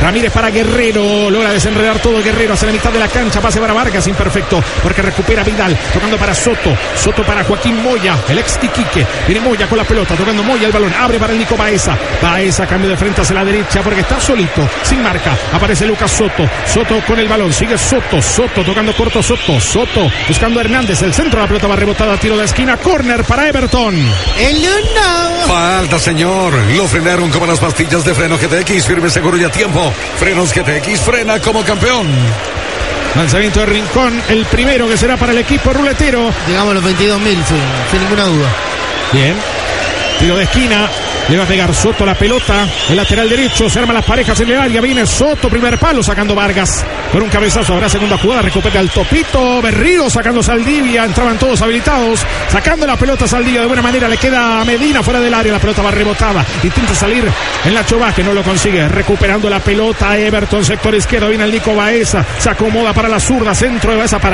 Ramírez para Guerrero, logra desenredar todo Guerrero hacia la mitad de la cancha, pase para Vargas, imperfecto, porque recupera Vidal, tocando para Soto para Joaquín Moya, el ex Iquique, viene Moya con la pelota, tocando Moya el balón, abre para el Nico Baeza, cambio de frente hacia la derecha, porque está solito, sin marca, aparece Lucas Soto con el balón, sigue Soto tocando corto, Soto buscando a Hernández, el centro de la pelota va rebotada, tiro de esquina, córner para Everton. El uno. Falta, señor, lo frenaron como las pastillas de freno GTX, firme, seguro y a tiempo. Frenos GTX, frena como campeón. Lanzamiento de Rincón, el primero que será para el equipo ruletero. Llegamos a los 22.000, sin ninguna duda. Bien, tiro de esquina, le va a pegar Soto la pelota, el lateral derecho, se arman las parejas en el área, viene Soto, primer palo, sacando Vargas, por un cabezazo, habrá segunda jugada, recupera el Topito, Berrío sacando Saldivia, entraban todos habilitados, sacando la pelota Saldivia de buena manera, le queda a Medina fuera del área, la pelota va rebotada, intenta salir en la Vázquez, no lo consigue, recuperando la pelota Everton, sector izquierdo, viene el Nico Baeza, se acomoda para la zurda, centro de Baeza para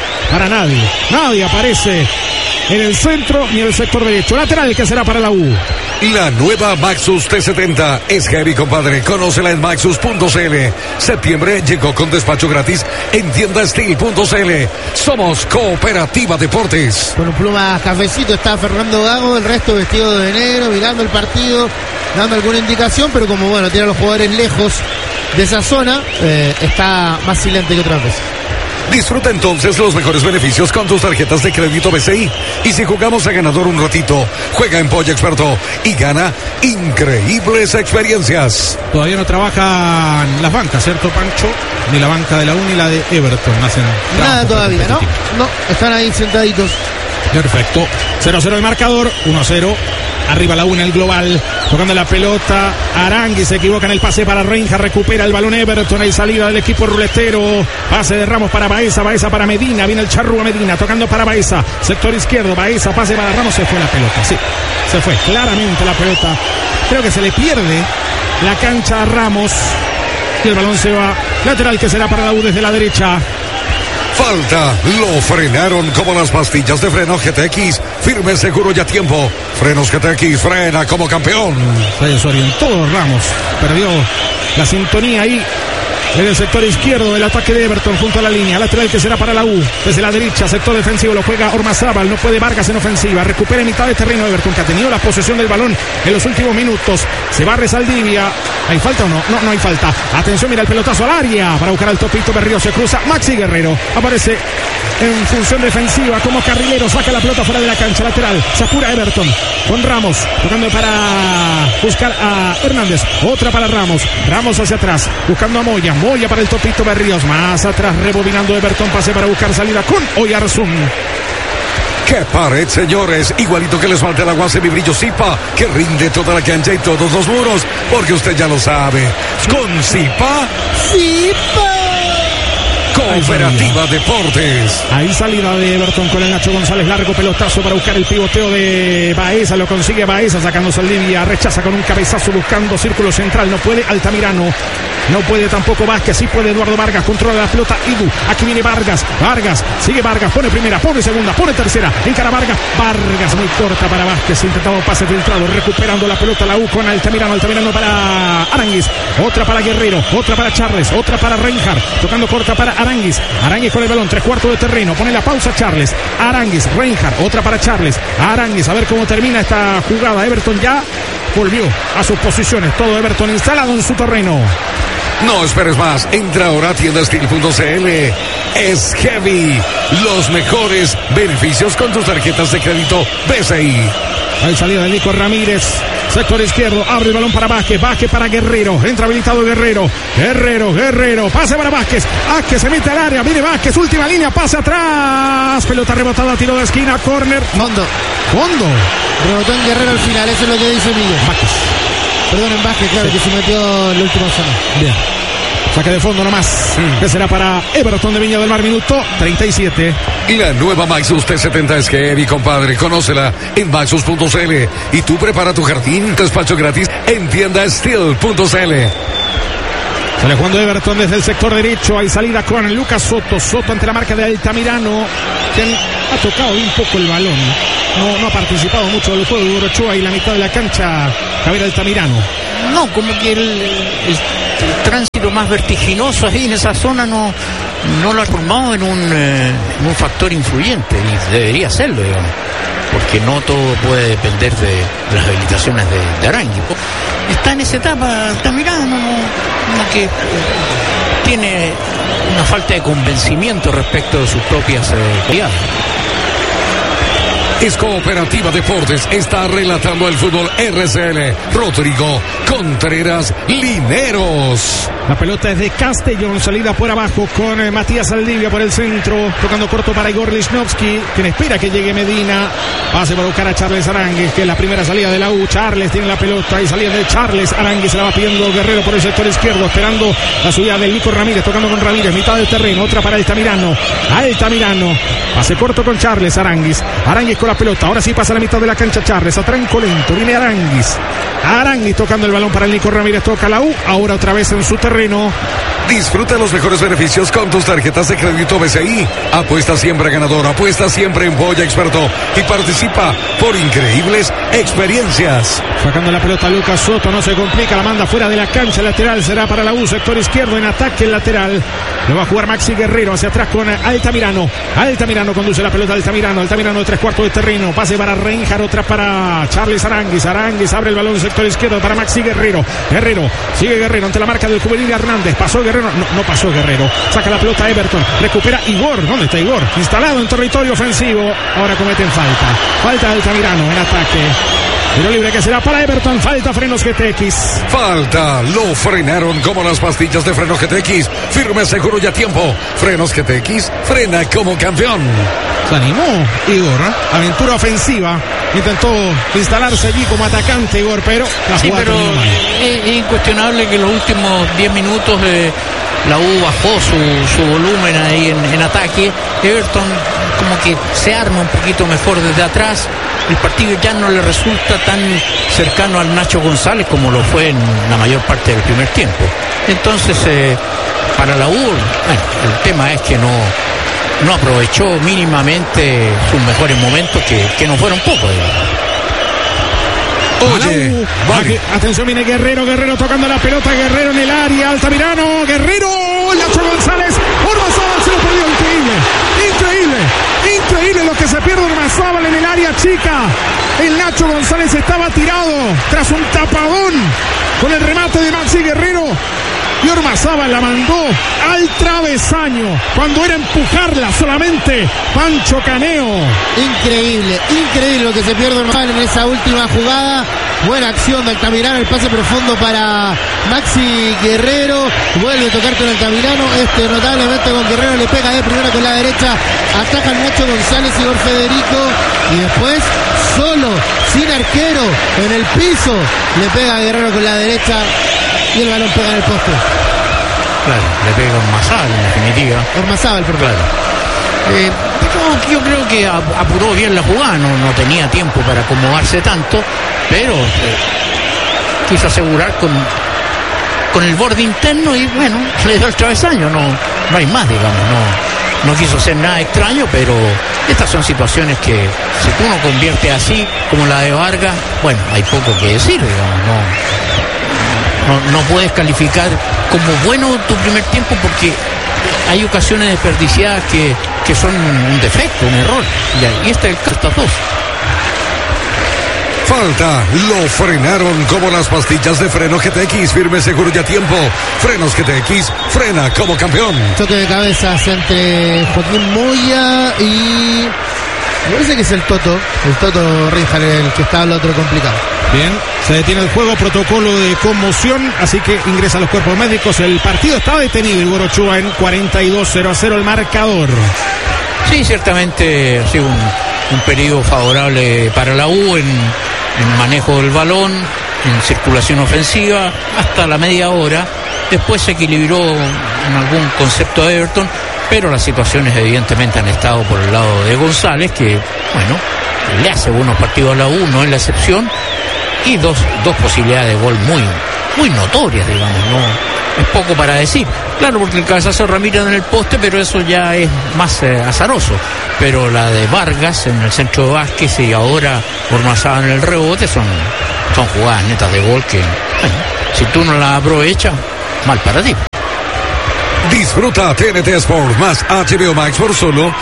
nadie aparece en el centro ni en el sector derecho, lateral que será para la U. La nueva Maxus T70 es heavy, compadre. Conócela en maxus.cl. Septiembre llegó con despacho gratis en tiendasteel.cl. Somos Cooperativa Deportes. Con un pluma cafecito está Fernando Gago, el resto vestido de negro, mirando el partido, dando alguna indicación, pero como bueno, tiene a los jugadores lejos de esa zona, está más silente que otras veces. Disfruta entonces los mejores beneficios con tus tarjetas de crédito BCI. Y si jugamos a ganador un ratito, juega en Polla Experto y gana increíbles experiencias. Todavía no trabajan las bancas, ¿cierto, Pancho? Ni la banca de la U ni la de Everton. Nada todavía, ¿no? No, están ahí sentaditos. Perfecto. 0-0 el marcador, 1-0. Arriba la U en el global, tocando la pelota, Arangui se equivoca en el pase para Reinhardt, recupera el balón Everton, hay salida del equipo ruletero, pase de Ramos para Baeza para Medina, viene el Charrúa Medina, tocando para Baeza, sector izquierdo, Baeza, pase para Ramos, se fue la pelota, sí, se fue claramente la pelota, creo que se le pierde la cancha a Ramos, y el balón se va, lateral que será para la U desde la derecha. Falta, lo frenaron como las pastillas de freno GTX, firme, seguro y a tiempo. Frenos GTX, frena como campeón. Se desorientó Ramos, perdió la sintonía ahí en el sector izquierdo del ataque de Everton junto a la línea, lateral que será para la U, desde la derecha, sector defensivo, lo juega Ormazábal, no puede Vargas en ofensiva, recupera en mitad de terreno Everton, que ha tenido la posesión del balón en los últimos minutos, se barre Saldivia, ¿hay falta o no? No hay falta, atención, mira el pelotazo al área, para buscar al Topito, Berrío se cruza, Maxi Guerrero, aparece en función defensiva como carrilero, saca la pelota fuera de la cancha, lateral, se apura Everton, con Ramos, tocando para buscar a Hernández, otra para Ramos hacia atrás, buscando a Moya para el Topito Berríos, más atrás rebobinando Everton, pase para buscar salida con Oyarzún. ¡Qué pared, señores! Igualito que les falta el agua semibrillo Zipa, que rinde toda la cancha y todos los muros, porque usted ya lo sabe. Con Zipa, Cooperativa Deportes. Ahí salida de Everton con el Nacho González, largo pelotazo para buscar el pivoteo de Baeza, lo consigue Baeza sacando Saldivia, rechaza con un cabezazo buscando círculo central, no puede Altamirano, no puede tampoco Vázquez, sí puede Eduardo Vargas, controla la pelota Idu, aquí viene Vargas, sigue Vargas, pone primera, pone segunda, pone tercera, encara Vargas muy corta para Vázquez, intentado pase filtrado, recuperando la pelota la U con Altamirano para Aránguiz, otra para Guerrero, otra para Charles, otra para Reinhardt, tocando corta para Aránguiz con el balón, 3/4 de terreno, pone la pausa Charles, Aránguiz, Reinhardt, otra para Charles, Aránguiz, a ver cómo termina esta jugada, Everton ya volvió a sus posiciones, todo Everton instalado en su terreno. No esperes más, entra ahora a tiendasteel.cl. Es heavy, los mejores beneficios con tus tarjetas de crédito BCI. Hay salida de Nico Ramírez, sector izquierdo, abre el balón para Vázquez para Guerrero, entra habilitado Guerrero, pase para Vázquez se mete al área, viene Vázquez, última línea, pase atrás, pelota rebotada, tiro de esquina, córner, Fondo, rebotó en Guerrero al final, eso es lo que dice Miguel. Vázquez, claro, sí, que se metió en la última zona. Bien. Saque de fondo nomás, que será para Everton de Viña del Mar, minuto 37. Y la nueva Maxus T70 es heavy, compadre. Conócela en maxus.cl. Y tú prepara tu jardín, despacho gratis en tiendasteel.cl. Sale jugando Everton desde el sector derecho. Hay salida con Lucas Soto ante la marca de Altamirano, que ha tocado un poco el balón. No ha participado mucho del juego de Urochoa y la mitad de la cancha Javier Altamirano. No, como que el tránsito más vertiginoso ahí en esa zona no lo ha formado en un factor influyente, y debería serlo, digamos, porque no todo puede depender de las habilitaciones de Arangui. Está en esa etapa Altamirano, como que tiene una falta de convencimiento respecto de sus propias cualidades. Es Cooperativa Deportes, está relatando el fútbol RCL, Rodrigo Contreras Lineros. La pelota es de Castellón, salida por abajo con Matías Saldivia por el centro, tocando corto para Igor Lichnowsky, quien espera que llegue Medina. Pase para buscar a Charles Aránguiz, que es la primera salida de la U. Charles tiene la pelota y salida de Charles. Aránguiz se la va pidiendo Guerrero por el sector izquierdo, esperando la subida del Nico Ramírez, tocando con Ramírez, mitad del terreno, otra para Altamirano. Pase corto con Charles Aránguiz. Aránguiz con la pelota, ahora sí pasa a la mitad de la cancha Charles, a tranco lento, viene Aránguiz tocando el balón para el Nico Ramírez, toca la U, ahora otra vez en su terreno. Disfruta los mejores beneficios con tus tarjetas de crédito BCI. Apuesta siempre ganador, apuesta siempre en Boya Experto y participa por increíbles experiencias. Sacando la pelota Lucas Soto, no se complica, la manda fuera de la cancha, lateral será para la U, sector izquierdo en ataque, el lateral. Lo va a jugar Maxi Guerrero hacia atrás con Altamirano. Altamirano conduce la pelota, Altamirano de 3/4 de terreno, pase para Reinhardt, otra para Charles Aránguiz. Aránguiz abre el balón sector izquierdo para Maxi Guerrero. Sigue Guerrero ante la marca del juvenil Hernández. Pasó Guerrero, no pasó Guerrero. Saca la pelota Everton, recupera Igor. ¿Dónde está Igor? Instalado en territorio ofensivo. Ahora cometen falta de Altamirano en ataque. Tiro libre que será para Everton. Falta Frenos GTX. Falta. Lo frenaron como las pastillas de Frenos GTX. Firme, seguro y a tiempo. Frenos GTX. Frena como campeón. Se animó Igor, ¿eh? Aventura ofensiva. Intentó instalarse allí como atacante Igor, pero la jugada terminó mal. Es incuestionable que en los últimos 10 minutos la U bajó su volumen ahí en ataque. Everton como que se arma un poquito mejor desde atrás. El partido ya no le resulta tan cercano al Nacho González como lo fue en la mayor parte del primer tiempo. Entonces, para la U, el tema es que no aprovechó mínimamente sus mejores momentos, que no fueron pocos, Oye, vale. Atención, viene Guerrero tocando la pelota, Guerrero en el área, Altamirano, Guerrero, Nacho González, Ormazábal se lo perdió, increíble lo que se pierde Ormazábal en el área chica. El Nacho González estaba tirado tras un tapadón con el remate de Maxi Guerrero. Y Ormazábal la mandó al travesaño cuando era empujarla solamente Pancho Caneo. Increíble lo que se pierde Ormazábal en esa última jugada. Buena acción de Altamirano, el pase profundo para Maxi Guerrero. Vuelve a tocar con Altamirano. Notablemente con Guerrero le pega de primera con la derecha. Ataca Nacho González y Igor Federico. Y después, solo, sin arquero, en el piso, le pega a Guerrero con la derecha. Y el balón pega en el poste. Claro, le pega Ormazábal en definitiva. Ormazábal, por claro. Yo creo que apuró bien la jugada, no tenía tiempo para acomodarse tanto, pero quiso asegurar con el borde interno y bueno, le dio el travesaño, no hay más, digamos, no quiso hacer nada extraño, pero estas son situaciones que si tú no conviertes así como la de Vargas, bueno, hay poco que decir, digamos, no puedes calificar como bueno tu primer tiempo porque hay ocasiones desperdiciadas que son un defecto, un error. Y este es el caso, estas dos. Falta. Lo frenaron como las pastillas de Freno GTX. Firme, seguro y a tiempo. Frenos GTX. Frena como campeón. Choque de cabezas entre Joaquín Moya y... me parece que es el Toto Reinhardt el que está al otro complicado. Bien, se detiene el juego, protocolo de conmoción, así que ingresa a los cuerpos médicos. El partido está detenido, Igor Ochoa, en 42-0 el marcador. Sí, ciertamente ha sido un periodo favorable para la U en manejo del balón, en circulación ofensiva, hasta la media hora. Después se equilibró en algún concepto de Everton, pero las situaciones evidentemente han estado por el lado de González, que, bueno, le hace buenos partidos a la U, no es la excepción. Y dos posibilidades de gol muy notorias, digamos, no es poco para decir. Claro, porque el cabezazo de Ramírez en el poste, pero eso ya es más azaroso. Pero la de Vargas en el centro de Vázquez y ahora Ormazábal en el rebote son jugadas netas de gol que, bueno, si tú no las aprovechas, mal para ti. Disfruta TNT Sport más HBO Max por solo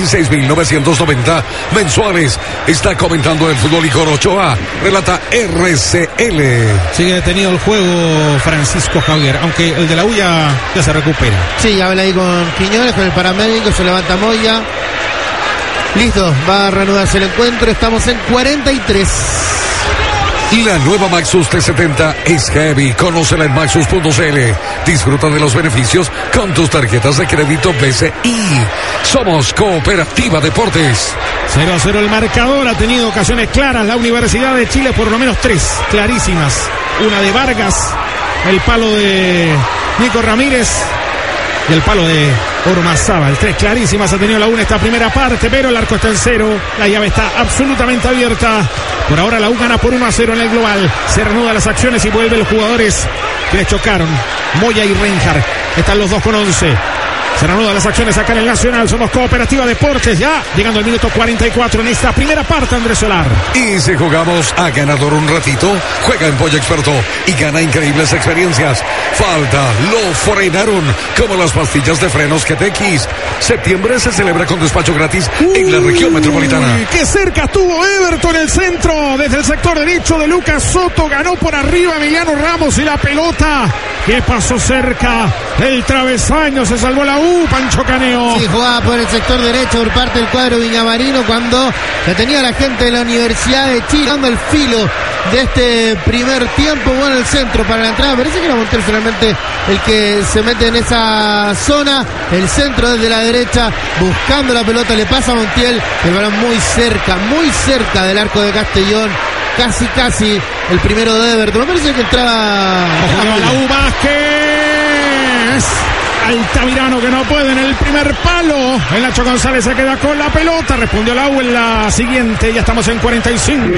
16.990 mensuales. Está comentando el fútbol Icor Ochoa. Relata RCL. Sigue detenido el juego Francisco Javier, aunque el de la U ya se recupera. Sí, habla ahí con Quiñones, con el paramédico, se levanta Moya. Listo, va a reanudarse el encuentro. Estamos en 43. La nueva Maxus T70 es heavy. Conócela en maxus.cl. Disfruta de los beneficios con tus tarjetas de crédito BCI. Somos Cooperativa Deportes. 0-0 el marcador. Ha tenido ocasiones claras la Universidad de Chile, por lo menos 3 clarísimas. Una de Vargas, el palo de Nico Ramírez y el palo de Ormazábal. 3 clarísimas ha tenido la U en esta primera parte, pero el arco está en 0. La llave está absolutamente abierta. Por ahora la U gana por 1-0 en el global. Se reanudan las acciones y vuelven los jugadores que les chocaron. Moya y Reinhardt. Están los dos con 11. Se reanudan las acciones acá en el Nacional. Somos Cooperativa Deportes. Ya llegando al minuto 44 en esta primera parte, Andrés Solar. Y si jugamos a ganador un ratito, juega en Polla Experto y gana increíbles experiencias. Falta, lo frenaron, como las pastillas de frenos GTX. Septiembre se celebra con despacho gratis en la región metropolitana. ¡Qué cerca estuvo Everton! El centro desde el sector derecho de Lucas Soto. Ganó por arriba Emiliano Ramos y la pelota que pasó cerca del travesaño. Se salvó la U, Pancho Caneo. Sí, jugaba por el sector derecho por parte del cuadro viñamarino cuando detenía a la gente de la Universidad de Chile, dando el filo de este primer tiempo. Bueno, el centro para la entrada. Parece que era Montiel finalmente el que se mete en esa zona. El centro desde la derecha, buscando la pelota, le pasa a Montiel. El balón muy cerca del arco de Castellón. Casi el primero de Everton. Me parece que entraba la U. Vázquez. Altamirano que no puede en el primer palo. El Nacho González se queda con la pelota. Respondió la U en la siguiente. Ya estamos en 45.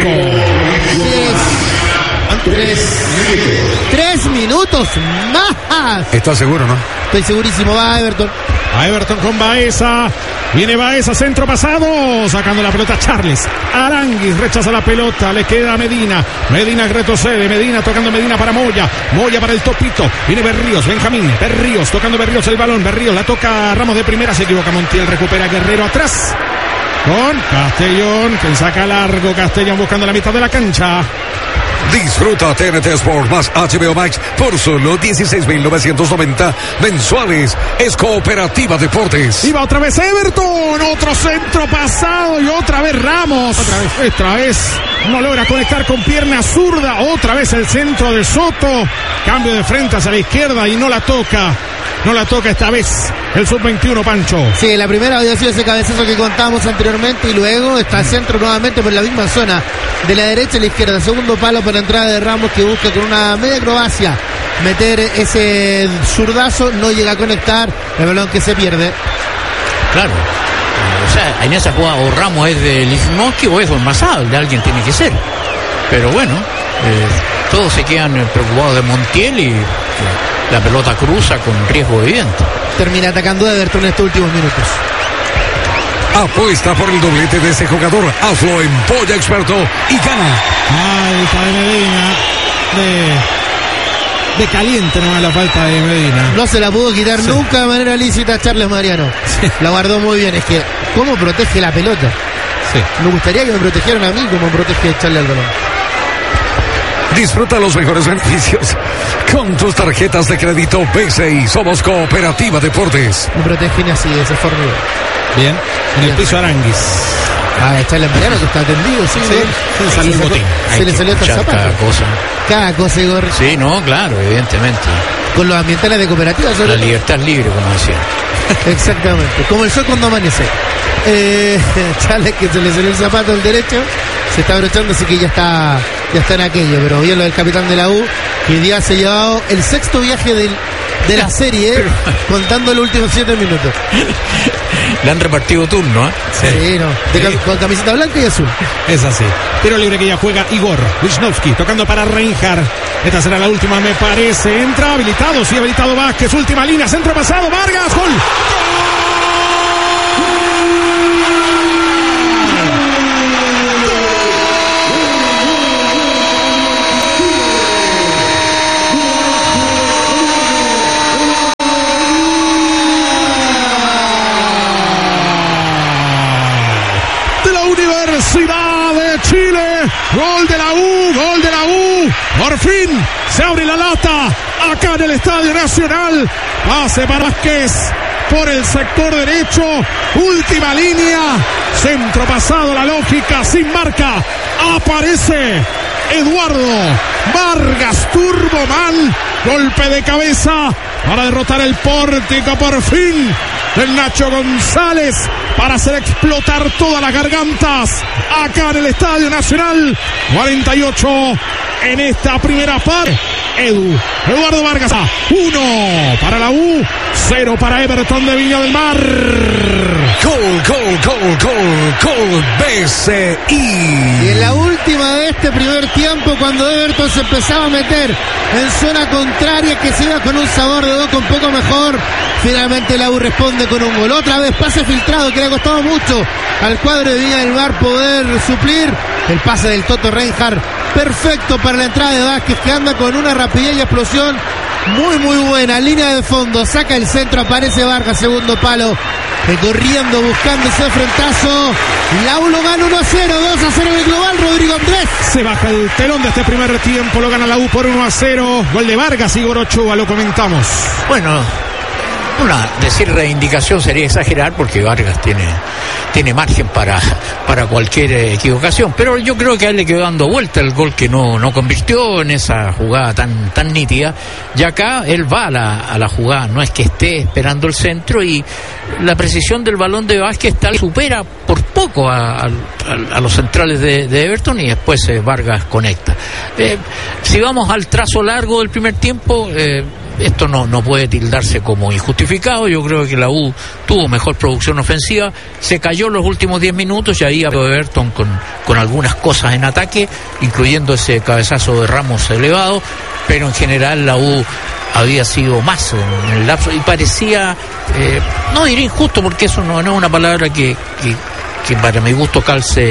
3 minutos más. ¿Estás seguro, no? Estoy segurísimo, va a Everton. A Everton con Baeza. Viene Baeza, centro pasado, sacando la pelota Charles. Aranguis rechaza la pelota, le queda a Medina. Medina retrocede, Medina tocando Medina para Moya. Moya para el Topito. Viene Berríos, Benjamín. Berríos, tocando Berríos el balón. Berríos la toca Ramos de primera, se equivoca Montiel, recupera Guerrero atrás. Con Castellón, quien saca largo. Castellón buscando la mitad de la cancha. Disfruta TNT Sport más HBO Max por solo 16.990 mensuales. Es Cooperativa Deportes. Y va otra vez Everton, otro centro pasado y otra vez Ramos. Otra vez no logra conectar con pierna zurda. Otra vez el centro de Soto. Cambio de frente hacia la izquierda y no la toca. No la toca esta vez el sub-21, Pancho. Sí, la primera había sido ese cabezazo que contábamos anteriormente y luego está el centro nuevamente por la misma zona de la derecha a la izquierda. Segundo palo para la entrada de Ramos, que busca con una media acrobacia meter ese zurdazo. No llega a conectar, el balón que se pierde. Claro. O sea, en esa jugada o Ramos es de Lichnowsky o es Ormazábal, de alguien tiene que ser. Pero bueno, todos se quedan preocupados de Montiel y la pelota cruza con riesgo evidente. Termina atacando Everton en estos últimos minutos. Apuesta por el doblete de ese jugador. Hazlo en Polla Experto y gana. Falta de Medina. De caliente nomás la falta de Medina. No se la pudo quitar nunca de manera lícita a Charles Mariano. Sí. La guardó muy bien. Es que, ¿cómo protege la pelota? Sí. Me gustaría que me protegieran a mí como protege Charles al balón. Disfruta los mejores beneficios con tus tarjetas de crédito BCI. Somos Cooperativa Deportes. Me protegen así, de esa forma. Bien, en el piso Aranguis. Está el Mariano que está atendido, sí. Se salió un botín. Se le salió hasta el zapato. Cada cosa, Igor. Sí, no, claro, evidentemente. Con los ambientales de cooperativa. La libertad es libre, como decía. Exactamente, como el sol cuando amanece. Charles, que se le salió el zapato al derecho, se está abrochando, así que ya está en aquello. Pero bien lo del capitán de la U, que hoy día se ha llevado el 6º viaje de la serie, contando los últimos 7 minutos. Le han repartido turno, ¿eh? Sí, no. Con camiseta blanca y azul. Es así. Pero libre que ya juega Igor Lichnowsky, tocando para Reinhardt. Esta será la última, me parece. Entra habilitado, sí, habilitado Vázquez. Última línea, centro pasado, Vargas, gol. Gol de la U. Por fin se abre la lata acá en el Estadio Nacional. Pase para Vázquez por el sector derecho. Última línea. Centro pasado, la lógica, sin marca. Aparece Eduardo Vargas Turboman. Golpe de cabeza para derrotar el pórtico por fin del Nacho González, para hacer explotar todas las gargantas acá en el Estadio Nacional. 48 en esta primera parte. Eduardo Vargas, 1 para la U, 0 para Everton de Viña del Mar. Gol, BCI. Y en la última de este primer tiempo, cuando Everton se empezaba a meter en zona contraria, que se iba con un sabor de boca un poco mejor, finalmente la U responde con un gol. Otra vez pase filtrado que le ha costado mucho al cuadro de Viña del Mar poder suplir. El pase del Toto Reinhardt, perfecto para la entrada de Vázquez, que anda con una rapidez y explosión muy buena. Línea de fondo, saca el centro, aparece Vargas, segundo palo, corriendo, buscando ese frentazo. La U lo gana 1-0, 2-0 en el global. Rodrigo Andrés. Se baja el telón de este primer tiempo, lo gana la U por 1-0. Gol de Vargas, Igor Ochoa, lo comentamos. Bueno, decir reivindicación sería exagerar, porque Vargas tiene margen para cualquier equivocación, pero yo creo que a él le quedó dando vuelta el gol que no convirtió en esa jugada tan nítida, y acá él va a la jugada, no es que esté esperando el centro, y la precisión del balón de Vázquez tal supera por poco a los centrales de Everton, y después Vargas conecta. Si vamos al trazo largo del primer tiempo, esto no puede tildarse como injustificado. Yo creo que la U tuvo mejor producción ofensiva, se cayó los últimos 10 minutos, y ahí Everton con algunas cosas en ataque, incluyendo ese cabezazo de Ramos elevado, pero en general la U había sido más en el lapso, y parecía, no diré injusto, porque eso no es una palabra que para mi gusto calce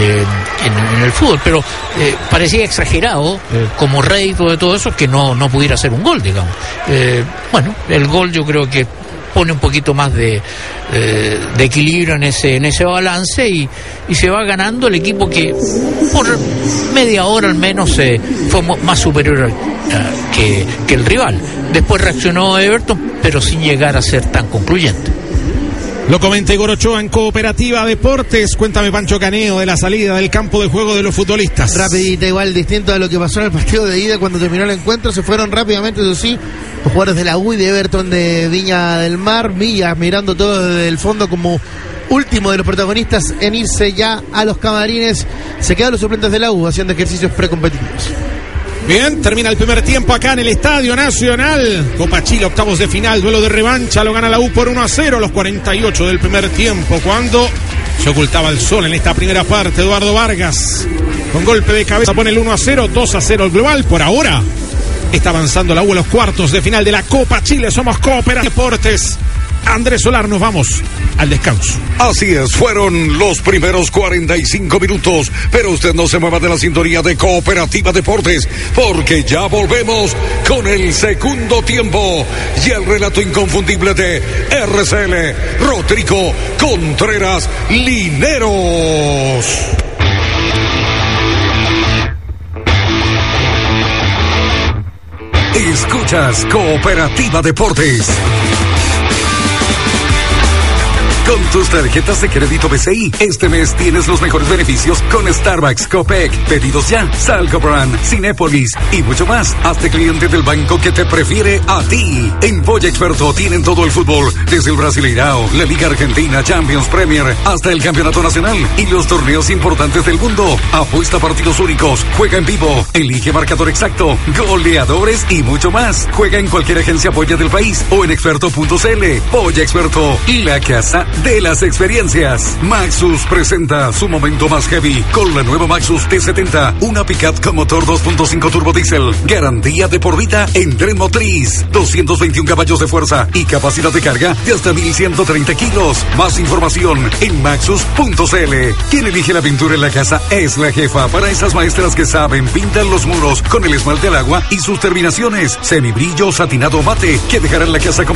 en el fútbol, pero parecía exagerado como rédito de todo eso que no pudiera ser un gol, digamos. Bueno, el gol yo creo que pone un poquito más de equilibrio en ese balance, y se va ganando el equipo que por media hora al menos fue más superior que el rival. Después reaccionó Everton, pero sin llegar a ser tan concluyente. Lo comenta Igor Ochoa en Cooperativa Deportes. Cuéntame, Pancho Caneo, de la salida del campo de juego de los futbolistas. Rapidita, igual distinto a lo que pasó en el partido de ida cuando terminó el encuentro. Se fueron rápidamente, eso sí, los jugadores de la U y de Everton de Viña del Mar. Villa mirando todo desde el fondo como último de los protagonistas en irse ya a los camarines. Se quedan los suplentes de la U haciendo ejercicios precompetitivos. Bien, termina el primer tiempo acá en el Estadio Nacional. Copa Chile, octavos de final, duelo de revancha, lo gana la U por 1-0 a los 48 del primer tiempo, cuando se ocultaba el sol en esta primera parte. Eduardo Vargas, con golpe de cabeza, pone el 1-0, 2-0 el global. Por ahora está avanzando la U a los cuartos de final de la Copa Chile. Somos Cooperativa Deportes. Andrés Solar, nos vamos al descanso. Así es, fueron los primeros 45 minutos, pero usted no se mueva de la sintonía de Cooperativa Deportes, porque ya volvemos con el segundo tiempo y el relato inconfundible de RCL, Rodrigo Contreras Lineros. Escuchas Cooperativa Deportes. Con tus tarjetas de crédito BCI, este mes tienes los mejores beneficios con Starbucks, Copec, Pedidos Ya, Salcobrand, Cinépolis y mucho más. Hazte cliente del banco que te prefiere a ti. En Polla Experto tienen todo el fútbol, desde el Brasileirao, la Liga Argentina, Champions, Premier, hasta el Campeonato Nacional y los torneos importantes del mundo. Apuesta partidos únicos, juega en vivo, elige marcador exacto, goleadores y mucho más. Juega en cualquier agencia Polla del país o en experto.cl. Polla Experto, la casa de las experiencias. Maxus presenta su momento más heavy con la nueva Maxus T70, una pickup con motor 2.5 turbo diesel, garantía de por vida en tren motriz, 221 caballos de fuerza y capacidad de carga de hasta 1130 kilos. Más información en maxus.cl. Quien elige la pintura en la casa es la jefa. Para esas maestras que saben, pintan los muros con el esmalte al agua y sus terminaciones, semibrillo, satinado mate, que dejarán la casa